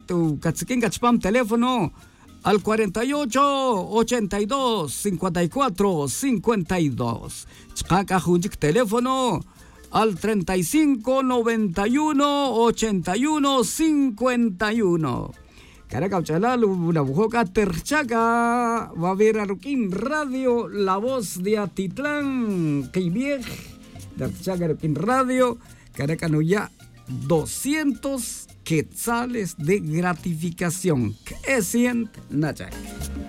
tu cachiquín cachpam teléfono al 48 82 54 52. Chcaca junjik teléfono al 35 91 81 51. Caracau chalalu una bujoca terchaca va a ver a Ruquín Radio, la voz de Atitlán, que viej, terchaca Ruquín Radio, Caracano ya 200 quetzales de gratificación. ¿Qué siente Nachac?